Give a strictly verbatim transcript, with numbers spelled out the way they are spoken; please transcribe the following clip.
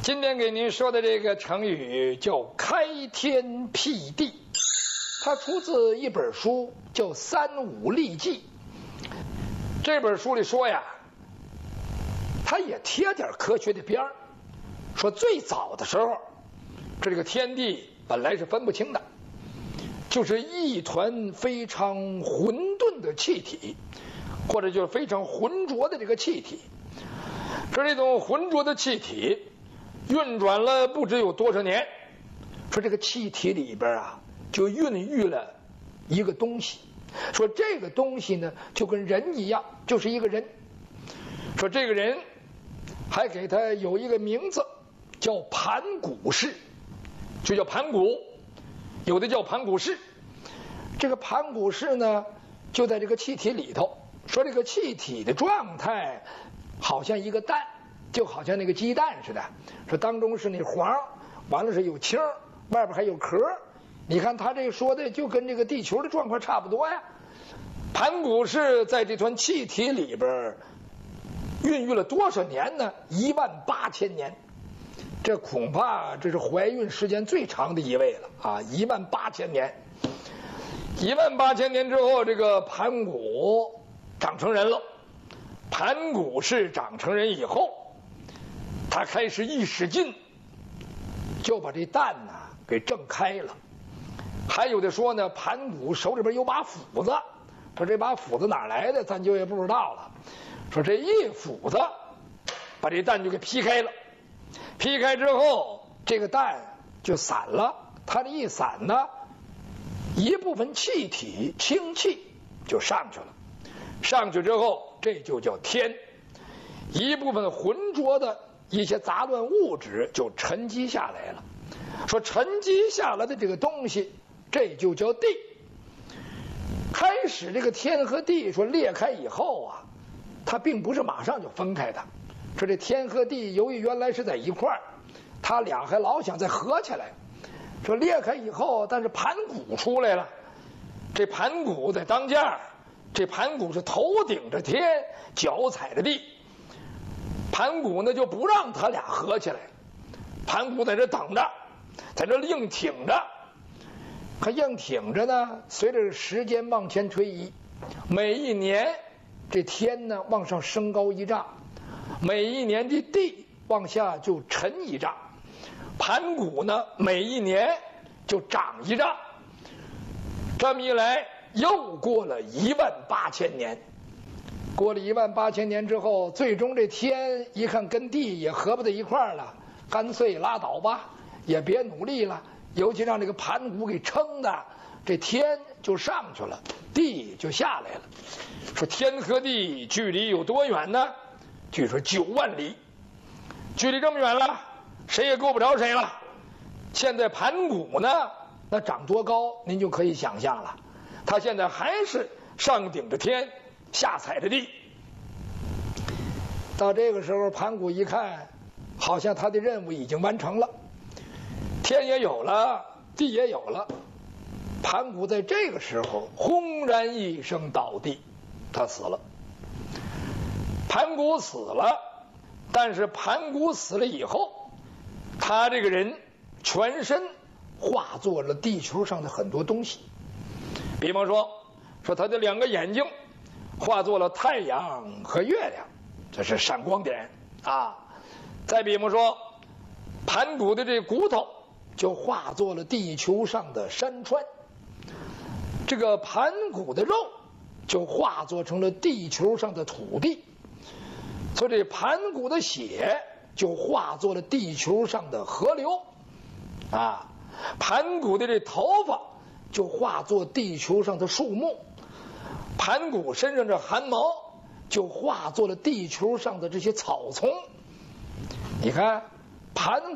今天给您说的这个成语叫开天辟地，它出自一本书叫《三五历记》。这本书里说呀，它也贴点科学的边儿，说最早的时候，这个天地本来是分不清的，就是一团非常混沌的气体，或者就是非常浑浊的这个气体。说这种浑浊的气体运转了不知有多少年，说这个气体里边啊就孕育了一个东西，说这个东西呢就跟人一样，就是一个人。说这个人还给他有一个名字叫盘古氏，就叫盘古，有的叫盘古氏。这个盘古氏呢就在这个气体里头，说这个气体的状态好像一个蛋，就好像那个鸡蛋似的，说当中是那黄，完了是有青，外边还有壳。你看他这说的就跟这个地球的状况差不多呀。盘古氏在这团气体里边孕育了多少年呢？一万八千年，这恐怕这是怀孕时间最长的一位了啊！一万八千年，一万八千年之后，这个盘古长成人了。盘古氏长成人以后，他开始一使劲，就把这蛋呢给挣开了。还有的说呢，盘古手里边有把斧子，说这把斧子哪来的，咱就也不知道了。说这一斧子把这蛋就给劈开了，劈开之后，这个蛋就散了。它这一散呢，一部分气体氢气就上去了，上去之后这就叫天，一部分浑浊的一些杂乱物质就沉积下来了。说沉积下来的这个东西，这就叫地。开始这个天和地说裂开以后啊，它并不是马上就分开的。说这天和地由于原来是在一块儿，它俩还老想再合起来。说裂开以后，但是盘古出来了，这盘古在当家，这盘古是头顶着天，脚踩着地。盘古呢就不让他俩合起来，盘古在这等着，在这硬挺着。可硬挺着呢，随着时间往前推移，每一年这天呢往上升高一丈，每一年的地往下就沉一丈，盘古呢每一年就长一丈。这么一来，又过了一万八千年。过了一万八千年之后，最终这天一看跟地也合不在一块儿了，干脆拉倒吧，也别努力了。尤其让这个盘古给撑的，这天就上去了，地就下来了。说天和地距离有多远呢？据说九万里，距离这么远了，谁也够不着谁了。现在盘古呢，那长多高您就可以想象了，他现在还是上顶着天，下踩着地。到这个时候，盘古一看，好像他的任务已经完成了，天也有了，地也有了。盘古在这个时候轰然一声倒地，他死了。盘古死了，但是盘古死了以后，他这个人全身化作了地球上的很多东西。比方说，说他的两个眼睛化作了太阳和月亮，这是闪光点啊。再比方说，盘古的这骨头就化作了地球上的山川，这个盘古的肉就化作成了地球上的土地，所以这盘古的血就化作了地球上的河流啊，盘古的这头发就化作地球上的树木，盘古身上这汗毛就化作了地球上的这些草丛。你看盘